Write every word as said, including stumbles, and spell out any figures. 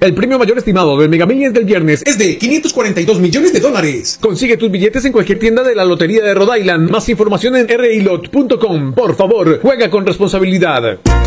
El premio mayor estimado del Mega Millions del viernes es de quinientos cuarenta y dos millones de dólares. Consigue tus billetes en cualquier tienda de la Lotería de Rhode Island. Más información en r i lot punto com. Por favor, juega con responsabilidad.